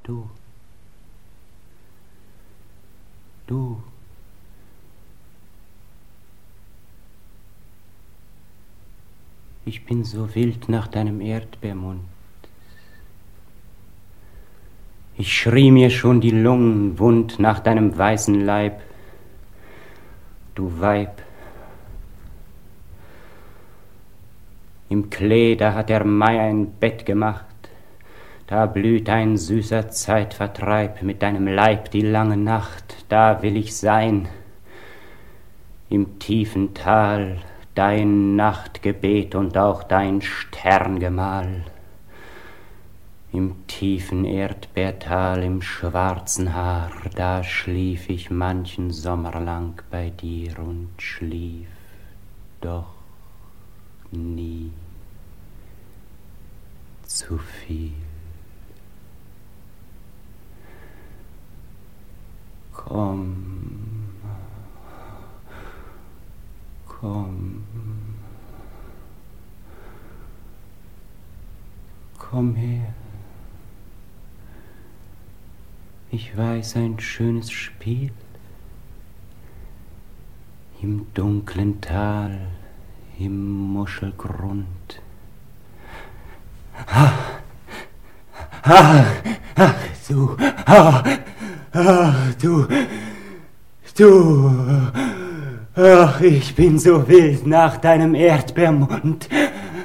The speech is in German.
Du, ich bin so wild nach deinem Erdbeermund. Ich schrie mir schon die Lungen wund nach deinem weißen Leib, du Weib. Im Klee, da hat der Mai ein Bett gemacht, da blüht ein süßer Zeitvertreib mit deinem Leib die lange Nacht, da will ich sein, im tiefen Tal, dein Nachtgebet und auch dein Sterngemahl. Im tiefen Erdbeertal, im schwarzen Haar, da schlief ich manchen Sommer lang bei dir und schlief doch nie zu viel. Komm, komm, komm her. Ich weiß ein schönes Spiel im dunklen Tal, im Muschelgrund. Du, ach, ich bin so wild nach deinem Erdbeermund.